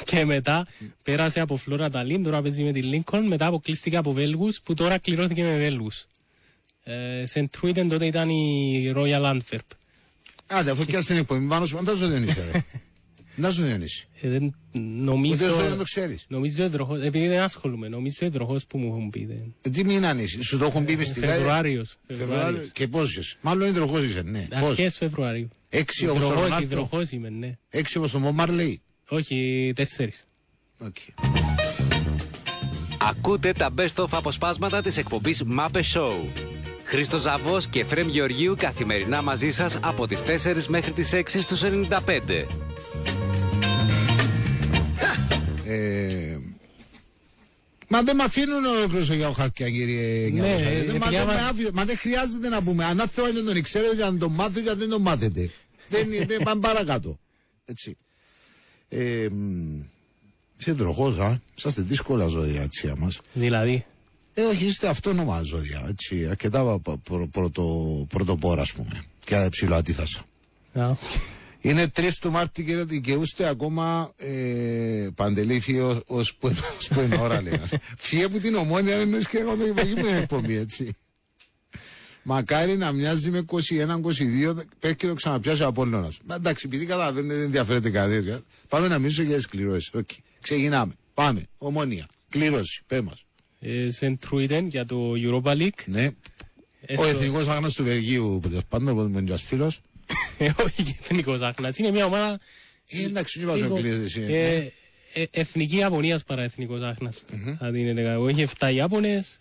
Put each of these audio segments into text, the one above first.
Και μετά πέρασε από Φλόρα Ταλίν, τώρα παίζει με τη Λίνκολν, μετά αποκλείστηκε από Βέλγους, που τώρα κληρώθηκε με Βέλγους. Σεντ Τρούιτεν τότε ήταν η Royal Antwerp. Άντε, αφού πιάσεις την εκπομπή πάνω σου, φαντάζω δεν είσαι, ρε. Φαντάζω δεν είσαι. Νομίζω εδροχός, επειδή δεν ασχολούμαι, νομίζω εδροχός που μου έχουν πει. Τι μήνα είσαι, σου το έχουν πει μυστικά. Φεβρουάριος. Και πόσες, μάλλον υδροχός είσαι, ναι. Αρχές Φεβρουαρίου. 6 όπως το Ρονάλντο. Υδροχός είμαι, ναι. 6 όπως το Μαρλέι. Όχι, 4. Okay. Ακούτε τα best of αποσπάσματα της εκπομπής Muppet Show. Χρήστος Ζαβός και Φρέμ Γεωργίου καθημερινά μαζί σας από τις 4 μέχρι τις 6 στους 95. Μα δεν με αφήνουν ολόκληρος για ο Χαλκιά, κύριε Νιάδος. Μα δεν χρειάζεται να πούμε. Αν θέλω δεν τον ξέρετε, για να τον μάθετε, γιατί δεν τον μάθετε. Δεν πάμε παρακάτω. Έτσι. Είσαι τροχός, είσαστε δύσκολα ζώδια, έτσι, μας. Δηλαδή. Όχι, είστε αυτόνομα ζώδια, έτσι, αρκετά πρωτοπόρα, ας πούμε, και ψηλό αντίθασα. Είναι 3 του Μάρτη και δικαιούστε ακόμα Παντελή φύγε ως που είναι ώρα, λέει. Φύγε από την Ομόνια, δεν είναι και εγώ το υπαγήμουν εκπομπή, έτσι. Μακάρι να μοιάζει με 21-22, πρέπει και το ξαναπιάσει ο Απόλλωνας. Εντάξει, επειδή καταλαβαίνετε δεν ενδιαφέρεται κανένας. Πάμε να μιλήσω για τις κληρώσεις. Okay. Ξεκινάμε. Πάμε. Ομόνια. Κλήρωση. Πες μας. Σεντ Τρούιτεν για το Europa League. Ναι. Ο εθνικός άγνας του Βελγίου, που πάντα με ένας φίλος. Όχι εθνικός άγνας. Είναι μια ομάδα. Εντάξει, δεν βάζω κλήρωση. Εθνική Ιαπωνίας παρά εθνικός άγνας. Έχει 7 Ιάπωνες.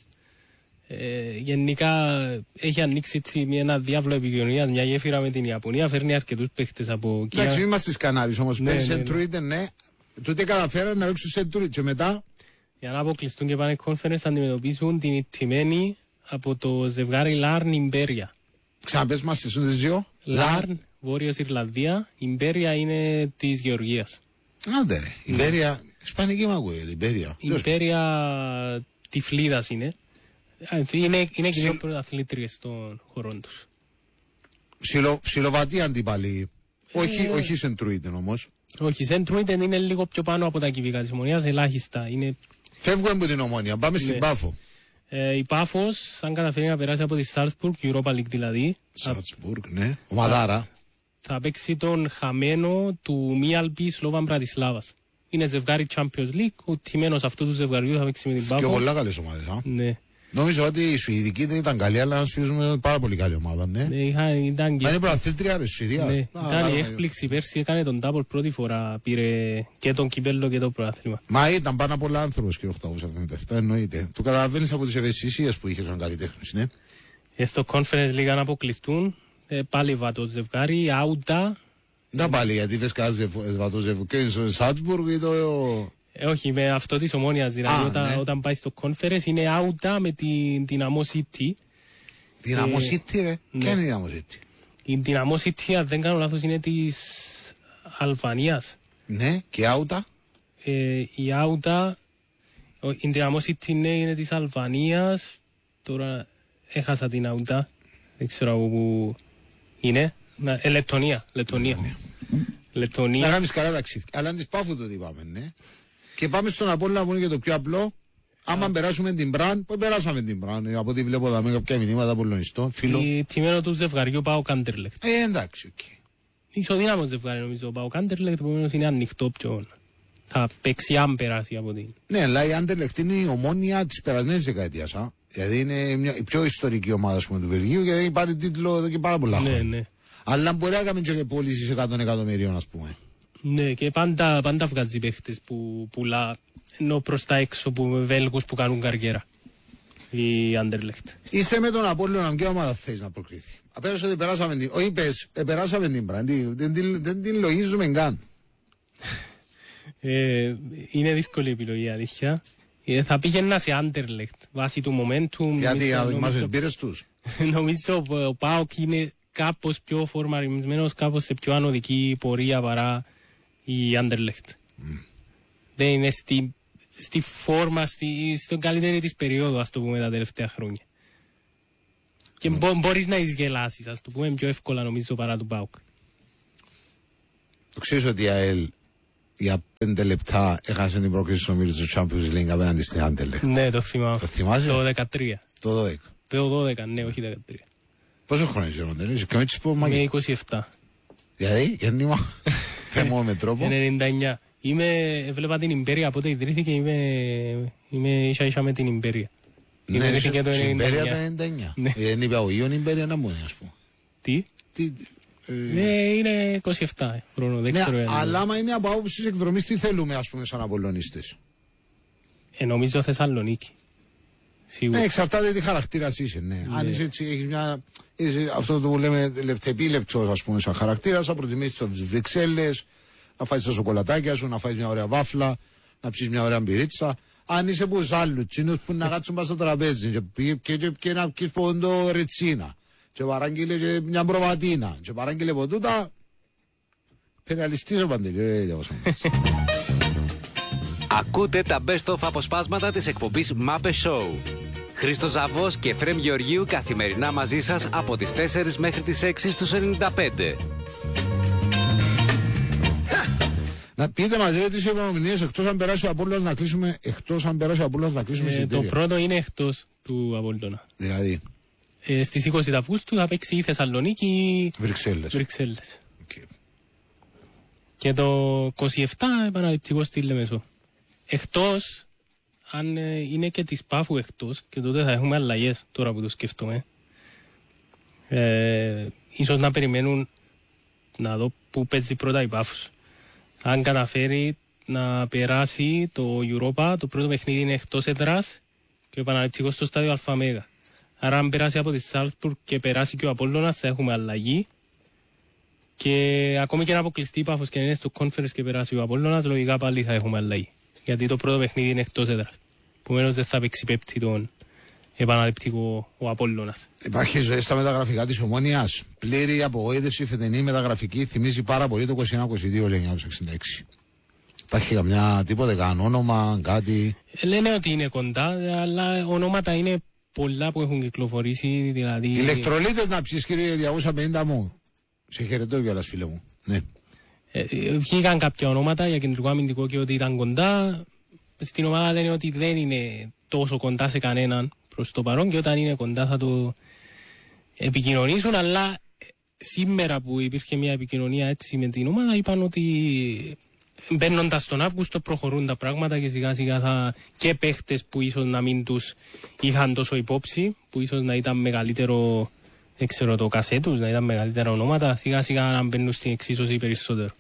Γενικά έχει ανοίξει ένα διάβλο επικοινωνίας, μια γέφυρα με την Ιαπωνία, φέρνει αρκετούς παίχτες από εκεί. Εντάξει, είμαστε στις Κανάριες όμως. Παίζει Σεντ Τρούιτεν, ναι. Τότε καταφέραν να ρίξουν Σεντ Τρούιτεν και μετά. Για να αποκλειστούν και πάνε conference θα αντιμετωπίσουν την ιτημένη από το ζευγάρι Λάρν Ιμπέρια. Ξαναπες μας τις δύο. Λάρν, Βόρειος Ιρλανδία, Ιμπέρια είναι της Γεωργίας. Άντε ρε, Ιμπέρια, ισπανική μ' ακούγεται, Ιμπέρια. Ιμπέρια Τυφλίδας είναι. Είναι και δύο πρωταθλήτριες των χωρών τους. Ψιλοβατή αντίπαλη. Όχι Σεντ Τρούιτεν όμως. Όχι, Σεντ Τρούιτεν είναι λίγο πιο πάνω από τα κυβικά της Ομονίας, ελάχιστα. Φεύγουμε από την Ομόνια, πάμε στην Πάφο. Η Πάφος, αν καταφέρει να περάσει από τη Σάλτσμπουργκ, Europa League δηλαδή. Σάλτσμπουργκ, ναι. Ομαδάρα. Θα παίξει τον χαμένο του Μίαλμπι Σλόβαν Μπρατισλάβας. Είναι ζευγάρι Champions League, ο τιμένος αυτού του ζευγαριού θα παίξει με την Πάφο. Και πολλά καλές ομάδες, ναι. Νόμιζα ότι η Σουηδική δεν ήταν καλή, αλλά σφίζουμε πάρα πολύ καλή ομάδα, ναι. Ήταν και... είναι πρωταθλήτρια, ρε, Σουηδία. Ναι, ήταν η έκπληξη πέρσι, έκανε τον double πρώτη φορά, πήρε και τον κυπέλλο και το πρωτάθλημα. Μα ήταν πάνω από πολλά άνθρωπος, κύριε 877, εννοείται. Το καταλαβαίνεις από τις ευαισθησίες που είχε σαν καλλιτέχνης, ναι. Στο Conference League αν αποκλειστούν, πάλι βατό ζευγάρι, Άουτα. Δεν πάλι, γιατί θες κάτι βατό ζευγάρι, στο Σάλτσμπουργκ ή το... όχι, με αυτό της Ομόνιας, δηλαδή όταν πάει στο Conference είναι Άουτα με την Δυναμό City. Δυναμό City, ρε. Ποια είναι η Δυναμό City? Η Δυναμό City, αν δεν κάνω λάθος, είναι της Αλβανίας. Ναι, και η Άουτα? Η Άουτα, η Δυναμό City είναι της Αλβανίας. Τώρα έχασα την Άουτα, δεν ξέρω από πού είναι. Λετωνία. Να κάνεις καλά ταξίδια. Αλλά είναι της Πάφου το είπαμε, ναι. Και πάμε στον Απόλλωνα που είναι και το πιο απλό. Άμα περάσουμε την Μπραν, που περάσαμε την Μπραν, από ό,τι βλέπω εδώ με κάποια μηνύματα Απολλωνιστών, φίλο. Η τιμένο του ζευγαριού πάω Κάντερλεκτ. Εντάξει, οκ. Ισοδύναμο ζευγάρι νομίζω πάω Κάντερλεκτ, επομένως είναι ανοιχτό πιο. Θα παίξει αν περάσει από την. Ναι, αλλά η Άντερλεκτ είναι η Ομόνια της περασμένης δεκαετίας. Δηλαδή είναι η πιο ιστορική ομάδα του Βελγίου και έχει πάρει τίτλο εδώ και πάρα πολλά χρόνια. Ναι. Αλλά μπορεί να κάνουμε και πώληση 100 εκατομμυρίων, ας πούμε. Ναι, και πάντα βγάζει παίχτες που πουλά, ενώ προς τα έξω που Βέλγους που κάνουν καριέρα. Η Άντερλεκτ. Είσαι με τον Απόλλωνα, ποια ομάδα θες να προκριθεί? Απέρασε ότι περάσαμε την. Όχι, περάσαμε την Μπραν. Δεν την λογίζουμε καν. Είναι δύσκολη επιλογή, αλήθεια. Θα πήγαινα σε Άντερλεκτ βάσει του momentum. Γιατί για να δοκιμάσεις τις πύρες τους? Νομίζω ο ΠΑΟΚ είναι κάπως πιο φορμαρισμένος, κάπως σε πιο ανωδική πορεία παρά η Άντερλεκτ. Δεν είναι στη φόρμα, στον καλύτερη της περίοδο, ας το πούμε, τα τελευταία χρόνια. Και μπορείς να εισγελάσεις, ας το πούμε, πιο εύκολα νομίζω παρά του ΠΑΟΚ. Το ξέρεις ότι η ΑΕΛ για 5 λεπτά έχασε την πρόκριση στο ομίλου του Champions League απέναντι στην Anderlecht. Ναι, το θυμάμαι. Το θυμάσαι? Το 13. Το 12. Το 12, ναι, όχι 13. Πόσο χρόνο είσαι, Ροντέλ, είσαι πιο έτσι που μάγει. Είμαι 27. Γιατί, γέννημα, θέμω με τρόπο. 99. Έβλεπα την Ιμπέρια, πότε ιδρύθηκε, είμαι ίσα με την Ιμπέρια. Ναι, Ιδρύθηκε το 99. Ιμπέρια το 99. Δεν είπε ο Ιων Ιμπέρια να μου είναι, ας πούμε. Τι? Ναι, είναι 27 χρόνο, δεν ξέρω. Ναι, αλλά άμα είναι από άποψη εκδρομής, τι θέλουμε, ας πούμε, σαν Απολλωνίστες. Νομίζω Θεσσαλονίκη. Σίγουρα. Ναι, εξαρτάται τι χαρακτήρας είσαι, ναι. Αν είσαι έτσι, έχεις μια. Είσαι αυτό που λέμε λεπτεπίλεπτος, ας πούμε, σαν χαρακτήρας, θα προτιμήσεις τις Βρυξέλλες, να φάεις τα σοκολατάκια σου, να φάεις μια ωραία βάφλα, να ψήσεις μια ωραία μπυρίτσα. Αν είσαι που άλλους, τσίνους που να κάτσουν πάνω στο τραπέζι και να πεις πόντο ρετσίνα. Και παράγγειλε και μια προβατίνα. Και παράγγειλε από τούτα. Περιαλιστής ο Παντελή, Ακούτε τα best of αποσπάσματα της εκπομπής Μάπε Show. Χρήστος Ζαβός και Εφραίμ Γεωργίου καθημερινά μαζί σας από τις 4 μέχρι τις 6 στους 95. Να πείτε μας ρε τις υπομονίες, εκτός αν περάσει ο Απόλλωνας να κλείσουμε, εισιτήρια. Το πρώτο είναι εκτός του Απόλλωνα. Δηλαδή. Στις 20 Αυγούστου θα παίξει η Θεσσαλονίκη ή Βρυξέλλες. Okay. Και το 27 επαναληπτικό στη Λεμεσό. Εκτός, αν είναι και της Πάφου εκτός, και τότε θα έχουμε αλλαγές τώρα που το σκέφτομαι. Ίσως να περιμένουν να δω που παίζει πρώτα η Πάφος. Αν καταφέρει να περάσει το Europa, το πρώτο παιχνίδι είναι εκτός έδρας και επαναληπτικό στο στάδιο Αλφαμέγα. Άρα αν περάσει από τη Σάλτσμπουργκ και περάσει και ο Απόλλωνας θα έχουμε αλλαγή. Και ακόμη και να αποκλειστεί η Πάφος και να είναι στο Conference και περάσει ο Απόλλωνας, λογικά πάλι θα έχουμε αλλαγή. Γιατί το πρώτο παιχνίδι είναι εκτός έδρας. Επομένως δεν θα παίξει πέπτη τον επαναληπτικό ο Απόλλωνας. Υπάρχει ζωή στα μεταγραφικά της Ομόνοιας. Πλήρη απογοήτευση, φετινή μεταγραφική, θυμίζει πάρα πολύ το 21-22, λέει 1966. Υπάρχει καμιά τίποτε, καν όνομα, κάτι. Λένε ότι είναι κοντά, αλλά ονόματα είναι πολλά που έχουν κυκλοφορήσει. Δηλαδή. Ηλεκτρολίτες να ψήσεις, κύριε 250 μου. Σε χαιρετώ κιόλας, φίλε μου. Ναι. Βγήκαν κάποια ονόματα για κεντρικό αμυντικό και ότι ήταν κοντά. Στην ομάδα λένε ότι δεν είναι τόσο κοντά σε κανέναν προς το παρόν και όταν είναι κοντά θα το επικοινωνήσουν, αλλά σήμερα που υπήρχε μια επικοινωνία έτσι με την ομάδα είπαν ότι μπαίνοντας τον Αύγουστο προχωρούν τα πράγματα και σιγά σιγά θα και παίχτες που ίσως να μην τους είχαν τόσο υπόψη, που ίσως να ήταν μεγαλύτερο, δεν ξέρω, το κασέ τους, να ήταν μεγαλύτερα ονόματα, σιγά σιγά να μπαίνουν στην εξίσωση περισσότερο.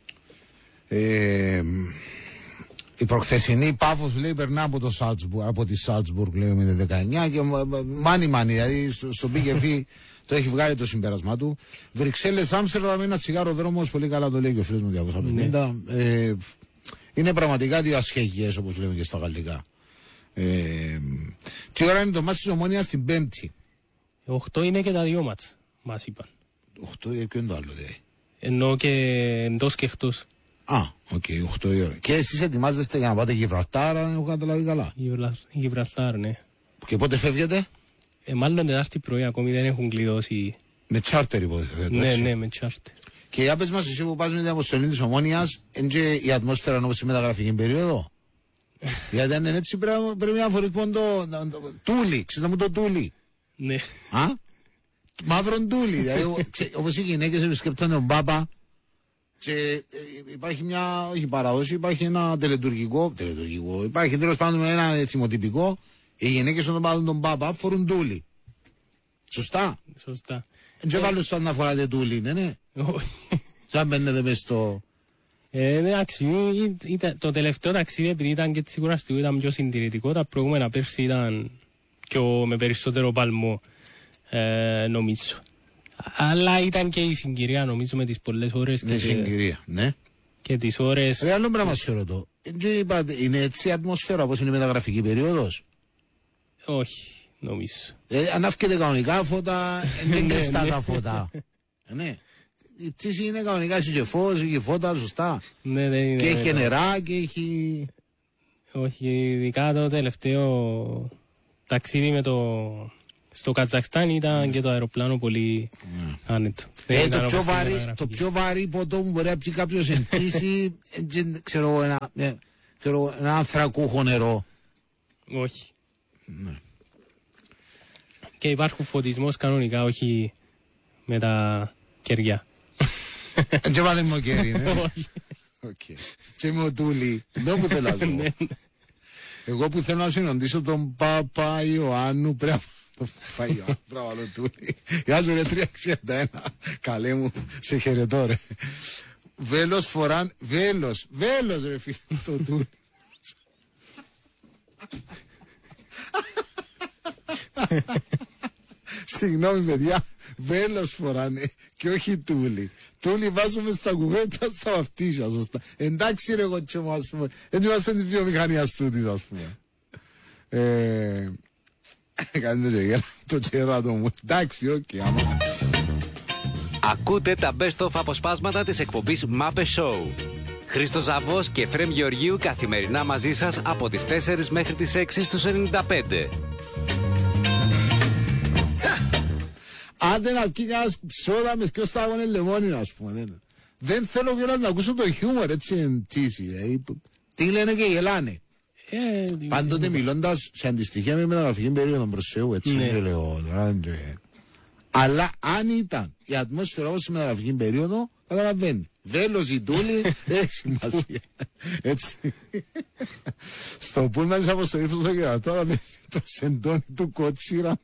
Η προχθεσινή Πάφος λέει περνά από τη Σάλτσμπουργκ λέει με 19 και μάνι δηλαδή στο BGF το έχει βγάλει το συμπέρασμά του. Βρυξέλλες Άμστερνταμ, ένα τσιγάρο δρόμος, πολύ καλά το λέει και ο φίλος μου 250. Είναι πραγματικά δύο ασχέγγιες όπως λέμε και στα γαλλικά. Τι ώρα είναι το μάτς της Ομόνοιας την Πέμπτη? 8 είναι και τα δύο μάτς, μας είπαν. 8 ή ποιο είναι το άλλο δηλαδή? Ενώ και εντός και εκτός. Οκ, 8 η ώρα. Και εσείς ετοιμάζεστε για να πάτε Γιβραλτάρ, αν έχω καταλάβει καλά? Γιβραλτάρ, ναι. Και πότε φεύγετε? Μάλλον Τετάρτη πρωί, ακόμη δεν έχουν κλειδώσει. Με τσάρτερ υποτίθεται. Ναι, με τσάρτερ. Και για πες μας εσύ που πας με την αποστολή της Ομόνοιας, είναι και η ατμόσφαιρα όπως στη μεταγραφική περίοδο? Γιατί αν είναι έτσι πρέπει να φορείς πόντο τούλι, ξέρετε μου το τούλι. Ναι. Μαύρον τούλι, δηλαδή όπως οι γυναίκες επισκεπτάνε τον Πάπα. Και υπάρχει μια, όχι παράδοση, υπάρχει ένα τελετουργικό, υπάρχει τέλος πάντων ένα θυμοτυπικό, οι γυναίκες όταν πάνε τον Πάπα φορούν τούλι. Σωστά? Σωστά. Δεν βάλουν σαν να φοράτε τούλι, ναι. Σαν μπαίνετε μες στο... Εντάξει, το τελευταίο ταξίδι επειδή ήταν και σιγουραστικό ήταν πιο συντηρητικό, τα προηγούμενα πέρσι ήταν πιο με περισσότερο παλμό, νομίζω. Αλλά ήταν και η συγκυρία νομίζω με τις πολλές ώρες. Ναι, συγκυρία, ναι. Και τις ώρες... Άλλο πράγμα σε ρωτώ. Είναι έτσι η ατμόσφαιρα όπως είναι η μεταγραφική περίοδος? Όχι, νομίζω. Αν άφηκετε κανονικά φώτα, είναι κλειστά τα φώτα. Ναι. Η πτήση είναι κανονικά, έχει και φως, έχει φώτα, σωστά. Ναι, δεν είναι. Και έχει και νερά και έχει... Όχι, ειδικά το τελευταίο ταξίδι με το Στο Καζακστάν ήταν και το αεροπλάνο πολύ άνετο. Το πιο βαρύ ποτό που μπορεί να πιει κάποιος εν πτήση, ξέρω, ένα ανθρακούχο νερό. Όχι. Ναι. Και υπάρχουν φωτισμός κανονικά, όχι με τα κεριά. Και βάλε μου κέρι, ναι. Και με ο Τούλη. Δεν που θέλω να ζω. Εγώ που θέλω να συναντήσω τον Πάπα Ιωάννου, πρέπει να το φάει Ιωάννου, μπράβο το Τούλη. Γεια σου ρε 361, καλέ μου, σε χαιρετώ ρε. Βέλος φοράν, βέλος ρε φίλε, το Τούλη. Συγγνώμη παιδιά, βέλος φοράνε και όχι Τούλη. Τούλη βάζουμε στα κουβέντα στα βαφτίσια, σωστά. Εντάξει ρε εγώ και μου, ας πούμε. Έτσι είμαστε τη βιομηχανία στούτης, ας πούμε. Κάνετε και γέλα το κεράτο μου. Εντάξει, οκ, άμα. Ακούτε τα best of αποσπάσματα της εκπομπής Μάπε Show. Χρήστος Ζαβός και Εφραίμ Γεωργίου καθημερινά μαζί σας από τις 4 μέχρι τις 6 στους 95. Άντε να βγει κανένας ψώδα με δυο στάγονες λεμόνι, ας πούμε. Δεν θέλω κιόλας να ακούσω το χιούμορ, έτσι εντύσσει. Τι λένε και γελάνε. Πάντοτε μιλώντας σε αντιστοιχεία με μεταγραφική περίοδο προς Θεού, έτσι λέω τώρα. Αλλά αν ήταν η ατμόσφαιρα όπως η μεταγραφική περίοδο, καταλαβαίνει. Βέλος η Τούλη, έχει σημασία. Έτσι. Στο πούλμαν της αποστολής του Σοκερατώ, το σεντόνι του Κοτσίρα.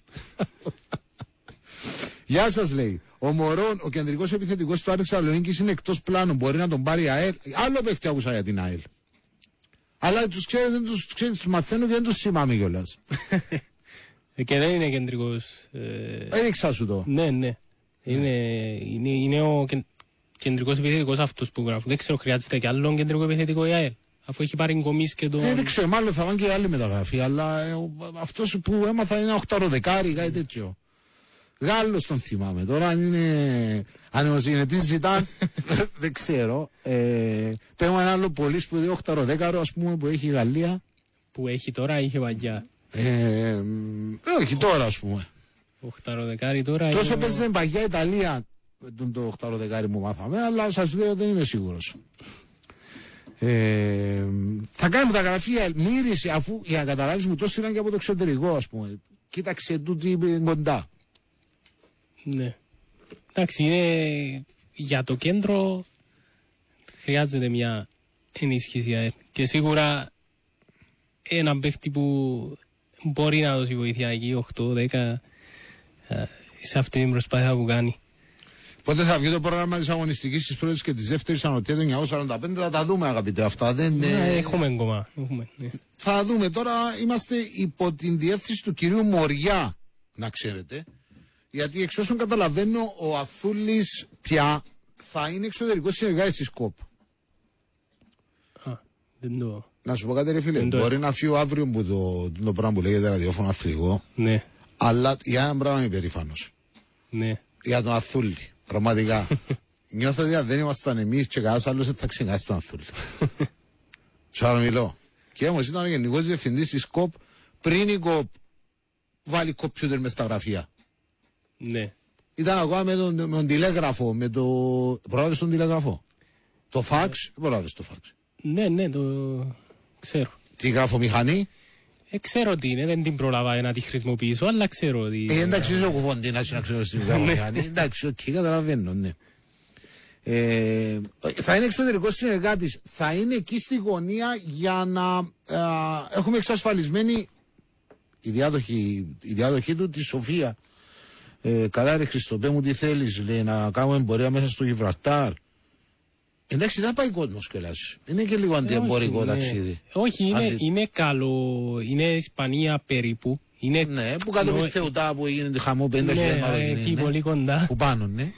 Γεια σας λέει. Ο Μωρόν, ο κεντρικός επιθετικός του Άρη Θεσσαλονίκης είναι εκτός πλάνου. Μπορεί να τον πάρει η ΑΕΛ. Άλλο παίχτη άκουσα για την ΑΕΛ. Αλλά τους ξέρεις, δεν τους μαθαίνω και δεν τους θυμάμαι κιόλας. Και δεν είναι κεντρικός. Έδειξα σου το. Ναι. Είναι ο κεντρικός επιθετικός αυτός που γράφω. Δεν ξέρω, χρειάζεται και άλλον κεντρικό επιθετικό η ΑΕΛ. Αφού έχει πάρει γκομίς και το. Δεν ξέρω, μάλλον θα πάνε και άλλη μεταγραφή. Αλλά αυτός που έμαθα είναι 8-10, κάτι τέτοιο. Γάλλος τον θυμάμαι. Τώρα αν ο συνετής ζητάν, δεν ξέρω. Πέμε ένα άλλο πολύ σπουδαίο 8-10, ας πούμε, που έχει η Γαλλία. Που έχει τώρα, είχε βαγιά. Όχι τώρα, ας πούμε. 8-10 τώρα. Τόσο παίζει στην παγιά Ιταλία το 8-10 που μάθαμε, αλλά σας λέω δεν είμαι σίγουρος. Θα κάνει μεταγραφή μύριση, αφού για να καταλάβεις μου το στείλαν και από το εξωτερικό, ας πούμε. Κοίταξε τούτη κοντά. Ναι. Εντάξει, είναι για το κέντρο χρειάζεται μια ενίσχυση και σίγουρα ένα παίχτη που μπορεί να δώσει βοήθεια εκεί 8-10 σε αυτή την προσπάθεια που κάνει. Πότε θα βγει το πρόγραμμα της αγωνιστικής της πρώτης και της δεύτερης ανωτήτων 945, θα τα δούμε αγαπητέ αυτά. Έχουμε ακόμα. Ναι. Θα δούμε τώρα, είμαστε υπό την διεύθυνση του κυρίου Μοριά, να ξέρετε. Γιατί εξ όσων καταλαβαίνω, ο Αθούλης πια θα είναι εξωτερικός συνεργάτης της ΚΟΠ. Να σου πω κάτι ρε φίλε, μπορεί να φύγω αύριο που το πράγμα που λέγεται ραδιόφωνο αθλητικό. Ναι. Αλλά για έναν πράγμα είμαι περήφανος. Ναι. Για τον Αθούλη, πραγματικά. Νιώθω ότι αν δεν ήμασταν εμείς και κανένας άλλος θα ξεχάσει τον Αθούλη. Σου μιλώ. Και όμως ήταν ο γενικός διευθυντής της ΚΟΠ πριν η ΚΟΠ βάλει κομπιούτερ μες στα γραφεία. Ναι. Ήταν ακόμα με τον τηλέγραφο, πρόλαβες τον τηλέγραφο. Το φαξ, πρόλαβες το φαξ. Ναι, το ξέρω. Τη γραφομηχανή. Ξέρω τι είναι, δεν την πρόλαβα να τη χρησιμοποιήσω, αλλά ξέρω ότι. Εντάξει, είσαι ο κουφόντι να ξέρω στη γραφομηχανή. Εντάξει, οκ, καταλαβαίνω, ναι. Θα είναι εξωτερικός συνεργάτης. Θα είναι εκεί στη γωνία για να έχουμε εξασφαλισμένη η διάδοχή του τη Σοφία. Καλά ρε Χριστοπέ μου τι θέλεις, λέει, να κάνουμε εμπορία μέσα στο Γιβραλτάρ. Εντάξει, δεν πάει κόσμος κιόλας. Είναι και λίγο αντιεμπορικό ταξίδι. Όχι, είναι καλό. Είναι Ισπανία περίπου. Ναι, που κάτω από τη Θεουτά που γίνεται χαμό 50.000 εκεί πολύ κοντά. Που πάνω, ναι.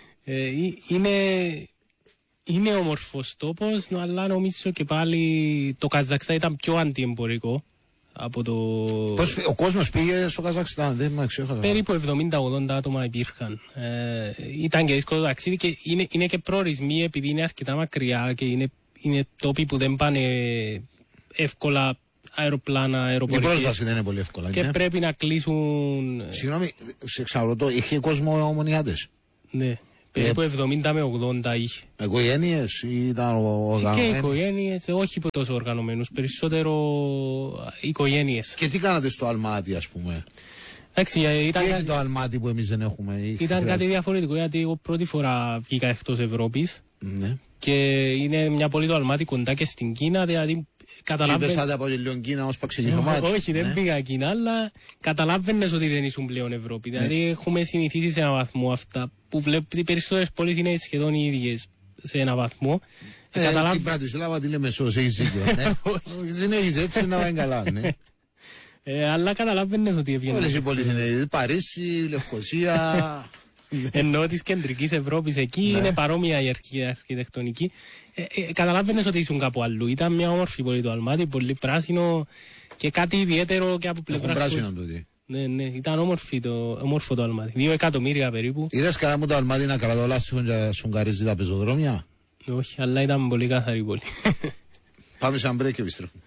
Είναι όμορφος τόπος, αλλά νομίζω και πάλι το Καζακστάν ήταν πιο αντιεμπορικό από το. Ο κόσμος πήγε στο Καζακστάν, δεν με ξέχασα. Περίπου 70-80 άτομα υπήρχαν. Ήταν και δύσκολο ταξίδι και είναι και προορισμοί επειδή είναι αρκετά μακριά και είναι τόποι που δεν πάνε εύκολα αεροπλάνα, αεροπορικές. Η πρόσβαση δεν είναι πολύ εύκολα. Και πρέπει να κλείσουν. Συγγνώμη, σε ξαρωτώ, είχε κόσμο ομονιάτες? Ναι, περίπου 70 με 80 είχε. Οικογένειες ή ήταν οργανωμένοι? Και οικογένειες, όχι τόσο οργανωμένους, περισσότερο οικογένειες. Και τι κάνατε στο Αλμάτι, ας πούμε? Εντάξει, τι έχει το Αλμάτι που εμείς δεν έχουμε? Ήταν κάτι διαφορετικό, γιατί εγώ πρώτη φορά βγήκα εκτός Ευρώπης. Ναι. Και είναι μια πόλη το Αλμάτι κοντά και στην Κίνα, δηλαδή καταλάβαινε. Και πέσατε από λίγο Κίνα ως παξιλικό μάτι? Όχι, δεν πήγα Κίνα, αλλά καταλάβαινες ότι δεν ήσουν πλέον Ευρώπη. Δηλαδή έχουμε συνηθίσει σε έναν βαθμό αυτά που βλέπει, οι περισσότερες πόλεις είναι σχεδόν οι ίδιες σε έναν βαθμό. Την Πρατισλάβα τη λέμε σως, έχεις δίκιο. Συνέχιζε έτσι να πάει καλά, ναι. Αλλά καταλάβαινες ότι έβγαινε. Όλες οι πόλεις είναι, Παρίσι, Λευκοσία. Ενώ της κεντρικής Ευρώπης εκεί είναι παρόμοια η αρχιτεκτονική. Καταλάβαινες ότι ήσουν κάπου αλλού. Ήταν μια όμορφη πόλη το Αλμάτι, πολύ πράσινο και κάτι ιδιαίτερο και από πλευράς. Πράσινο τούτη. Ναι, ήταν όμορφο το Αλμάτι. 2 εκατομμύρια περίπου. Είδες καλά μου το Αλμάτι να κρατώ λάστιχο και σουγκαρίζει τα πεζοδρόμια? Όχι, αλλά ήταν πολύ καθαρή πόλη. Πάμε σε break και επιστρέφουμε.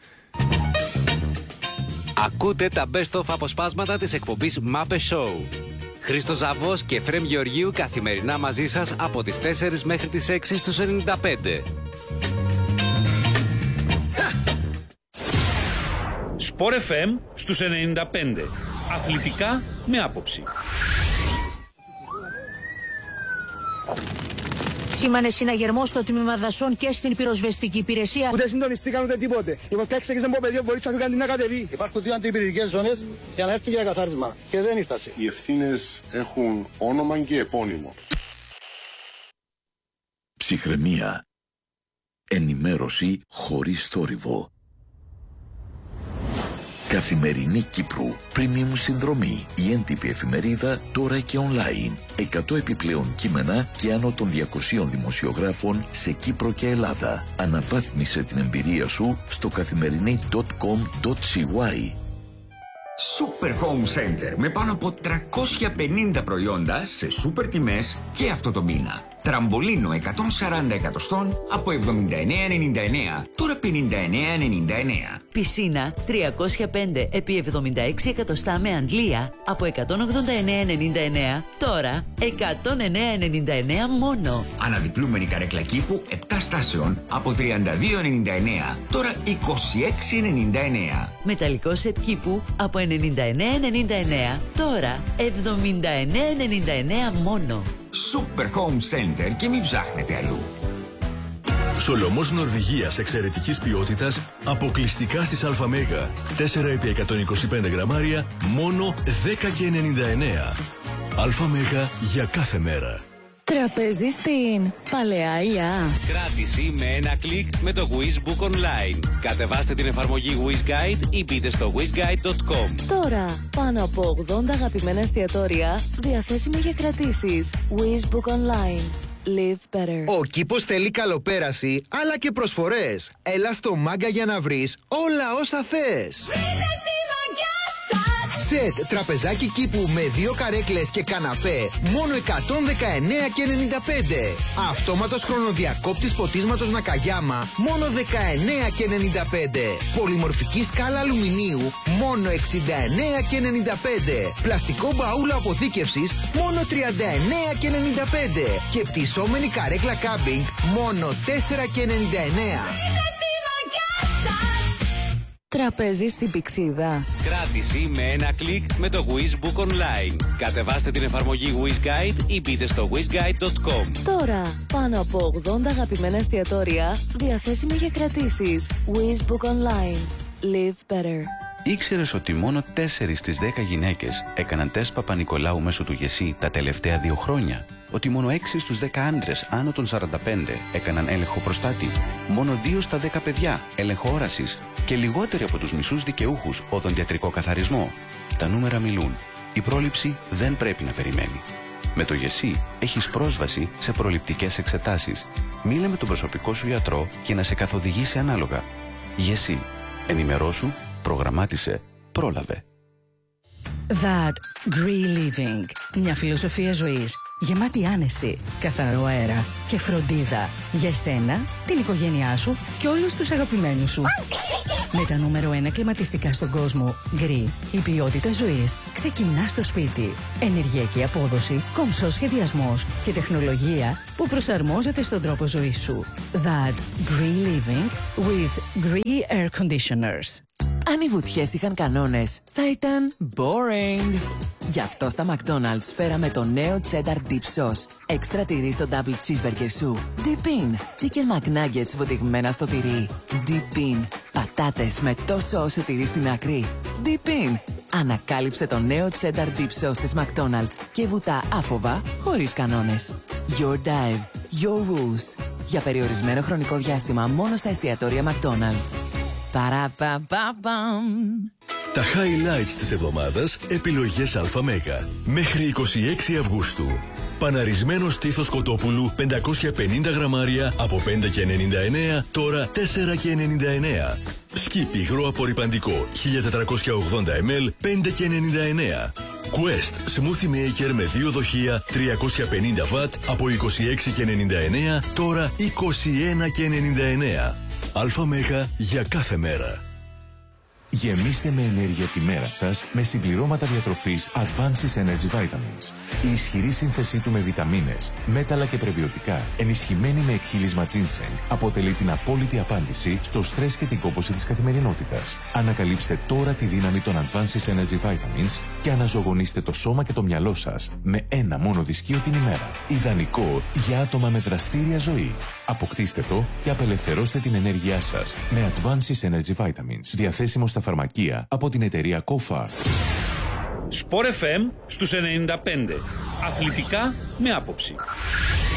Ακούτε τα best of αποσπάσματα της εκπομπής Μάπε Show. Χρήστος Ζαβός και Φρέμ Γεωργίου καθημερινά μαζί σας από τις 4 μέχρι τις 6 στους 95. Σπορ FM στους 95. Αθλητικά με άποψη. Σήμανε συναγερμό στο τμήμα δασών και στην πυροσβεστική υπηρεσία. Ούτε συντονιστήκαν ούτε τίποτε. Η βοτιά έξεγε από παιδί μπορεί να φύγει να κατεβεί. Υπάρχουν 2 αντιπυρηνικές ζώνες για να έρθουν για καθάρισμα. Και δεν ήρθασε. Οι ευθύνες έχουν όνομα και επώνυμο. Ψυχραιμία. Ενημέρωση χωρίς θόρυβο. Καθημερινή Κύπρου. Premium συνδρομή. Η έντυπη εφημερίδα τώρα και online. 100 επιπλέον κείμενα και άνω των 200 δημοσιογράφων σε Κύπρο και Ελλάδα. Αναβάθμισε την εμπειρία σου στο καθημερινή.com.cy. Super Home Center με πάνω από 350 προϊόντα σε σούπερ τιμές και αυτό το μήνα. Τραμπολίνο 140 εκατοστών από 79,99, τώρα 59,99. Πισίνα 305 επί 76 εκατοστά με αντλία από 189,99, τώρα 109,99 μόνο. Αναδιπλούμενη καρέκλα κήπου 7 στάσεων από 32,99, τώρα 26,99. Μεταλλικό σετ κήπου από 99,99, τώρα 79,99 μόνο. Super Home Center και μην ψάχνετε αλλού. Σολομός Νορβηγίας εξαιρετικής ποιότητας, αποκλειστικά στις ΑΜΕΓΑ. 4 επί 125 γραμμάρια, μόνο 10,99. ΑΜΕΓΑ για κάθε μέρα. Τραπέζι στην Παλαιά Ιά. Κράτηση με ένα κλικ με το WizBook Online. Κατεβάστε την εφαρμογή WizGuide ή μπείτε στο wizguide.com. Τώρα, πάνω από 80 αγαπημένα εστιατόρια διαθέσιμα για κρατήσεις. WizBook Online. Live better. Ο κήπος θέλει καλοπέραση, αλλά και προσφορές. Έλα στο Μάγκα για να βρεις όλα όσα θες. Σετ τραπεζάκι κήπου με 2 καρέκλες και καναπέ, μόνο 119,95. Αυτόματος χρονοδιακόπτης ποτίσματος Νακαγιάμα, μόνο 19,95. Πολυμορφική σκάλα αλουμινίου, μόνο 69,95. Πλαστικό μπαούλο αποθήκευσης, μόνο 39,95. Και πτυσσόμενη καρέκλα κάμπινγκ, μόνο 4,99. Τραπέζι στην Πηξίδα. Κράτηση με ένα κλικ με το WizBook Online. Κατεβάστε την εφαρμογή WizGuide ή μπείτε στο wizguide.com. Τώρα, πάνω από 80 αγαπημένα εστιατόρια διαθέσιμα για κρατήσεις. WizBook Online. Live better. Ήξερες ότι μόνο 4 στις 10 γυναίκες έκαναν τεστ Παπα-Νικολάου μέσω του ΓΕΣΥ τα τελευταία 2 χρόνια? Ότι μόνο 6 στους 10 άντρες άνω των 45 έκαναν έλεγχο προστάτη? Μόνο 2 στα 10 παιδιά έλεγχο όρασης? Και λιγότεροι από τους μισούς δικαιούχους οδοντιατρικό καθαρισμό? Τα νούμερα μιλούν. Η πρόληψη δεν πρέπει να περιμένει. Με το ΓΕΣΥ έχεις πρόσβαση σε προληπτικές εξετάσεις. Μίλα με τον προσωπικό σου γιατρό για να σε καθοδηγήσει ανάλογα. ΓΕΣΥ. Ενημερώσου, προγραμμάτισε, πρόλαβε. That Green Living. Μια φιλοσοφία ζωής γεμάτη άνεση, καθαρό αέρα και φροντίδα για εσένα, την οικογένειά σου και όλους τους αγαπημένους σου. Με τα νούμερο 1 κλιματιστικά στον κόσμο, Γκρι, η ποιότητα ζωής ξεκινά στο σπίτι. Ενεργειακή απόδοση, κομψός σχεδιασμός και τεχνολογία που προσαρμόζεται στον τρόπο ζωής σου. That Gree Living with Gree Air Conditioners. Αν οι βουτιές είχαν κανόνες, θα ήταν boring. Γι' αυτό στα McDonald's φέραμε το νέο Cheddar Dip Sauce. Έξτρα τυρί στο Double Cheeseburger σου. Dip in. Chicken McNuggets βουτυγμένα στο τυρί. Dip in. Πατάτες με τόσο όσο τυρί στην άκρη. Dip in. Ανακάλυψε το νέο Cheddar Dip Sauce της McDonald's και βουτά άφοβα, χωρίς κανόνες. Your dive. Your rules. Για περιορισμένο χρονικό διάστημα μόνο στα εστιατόρια McDonald's. Παραπαπαπαμ. Τα highlights της εβδομάδας, επιλογές ΑΜΕΓΑ. Μέχρι 26 Αυγούστου. Παναρισμένο στήθος κοτόπουλου 550 γραμμάρια από 5,99, τώρα 4,99. Σκύπ υγρό απορρυπαντικό 1480 ml 5,99. Quest Smoothie Maker με 2 δοχεία 350 W από 26,99, τώρα 21,99. ΑΜΕΓΑ για κάθε μέρα. Γεμίστε με ενέργεια τη μέρα σας με συμπληρώματα διατροφής Advances Energy Vitamins. Η ισχυρή σύνθεσή του με βιταμίνες, μέταλλα και πρεβιωτικά, ενισχυμένη με εκχύλισμα ginseng, αποτελεί την απόλυτη απάντηση στο στρες και την κόπωση της καθημερινότητας. Ανακαλύψτε τώρα τη δύναμη των Advances Energy Vitamins και αναζωογονήστε το σώμα και το μυαλό σας με ένα μόνο δυσκείο την ημέρα. Ιδανικό για άτομα με δραστήρια ζωή. Αποκτήστε το και απελευθερώστε την ενέργειά σας με Advances Energy Vitamins. Διαθέσιμο στα φαρμακεία από την εταιρεία Kofar. Sport FM στους 95. Αθλητικά με άποψη.